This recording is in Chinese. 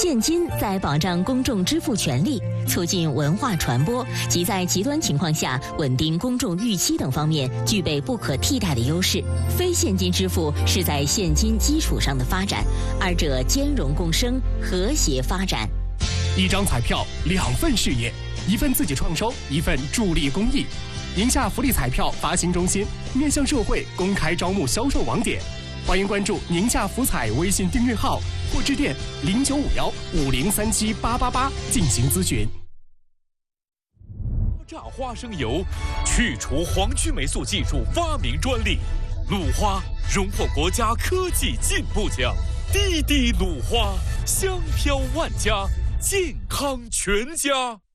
现金在保障公众支付权利、促进文化传播及在极端情况下稳定公众预期等方面具备不可替代的优势。非现金支付是在现金基础上的发展，二者兼容共生，和谐发展。 一张彩票，2份事业，一份自己创收，一份助力公益。宁夏福利彩票发行中心面向社会公开招募销售网点，欢迎关注宁夏福彩微信订阅号或致电095150378888进行咨询。 榨花生油去除黄曲霉素技术发明专利，鲁花荣获国家科技进步奖。滴滴鲁花，香飘万家，健康全家。